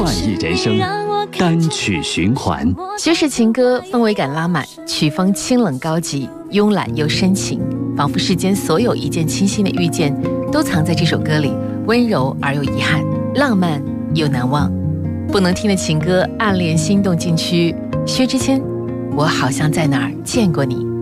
快意人生，单曲循环。 薛氏情歌氛围感拉满，曲风清冷高级，慵懒又深情，仿佛世间所有一见倾心的遇见都藏在这首歌里，温柔而又遗憾，浪漫又难忘。不能听的情歌，暗恋心动禁区。薛之谦，我好像在哪儿见过你。